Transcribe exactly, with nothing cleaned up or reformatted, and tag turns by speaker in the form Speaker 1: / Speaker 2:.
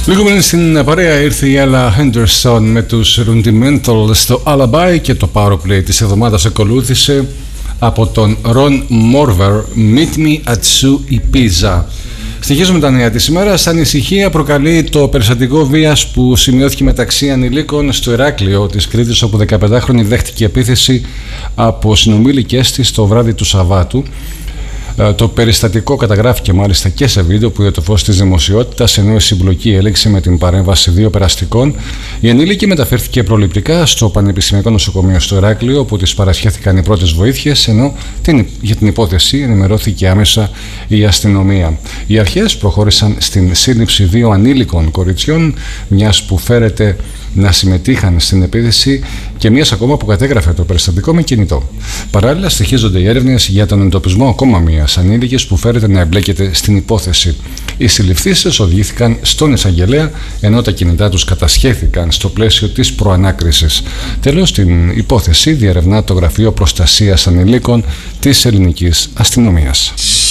Speaker 1: Λίγο πριν στην παρέα ήρθε η Ella Henderson με τους Rudimental στο Alibi και το Powerplay της εβδομάδας ακολούθησε από τον Ron Morver, Meet Me at Su Ibiza. Συνεχίζουμε τα νέα της ημέρας. Ανησυχία προκαλεί το περιστατικό βίας που σημειώθηκε μεταξύ ανηλίκων στο Ηράκλειο της Κρήτης, όπου δεκαπεντάχρονη δέχτηκε επίθεση από συνομήλικες της το βράδυ του Σαββάτου. Το περιστατικό καταγράφηκε μάλιστα και σε βίντεο που είδε το φως της δημοσιότητας, ενώ η συμπλοκή έληξε με την παρέμβαση δύο περαστικών. Η ανήλικη μεταφέρθηκε προληπτικά στο Πανεπιστημιακό Νοσοκομείο στο Ηράκλειο, όπου της παρασχέθηκαν οι πρώτες βοήθειες, ενώ την, για την υπόθεση ενημερώθηκε άμεσα η αστυνομία. Οι αρχές προχώρησαν στην σύλληψη δύο ανήλικων κοριτσιών, μιας που φέρεται να συμμετείχαν στην επίθεση και μιας ακόμα που κατέγραφε το περιστατικό με κινητό. Παράλληλα, στοιχίζονται οι έρευνες για τον εντοπισμό ακόμα μιας ανήλικης που φέρεται να εμπλέκεται στην υπόθεση. Οι συλληφθήσεις οδηγήθηκαν στον εισαγγελέα, ενώ τα κινητά τους κατασχέθηκαν στο πλαίσιο της προανάκρισης. Τέλος, την υπόθεση διερευνά το Γραφείο Προστασίας Ανηλίκων της Ελληνικής Αστυνομίας.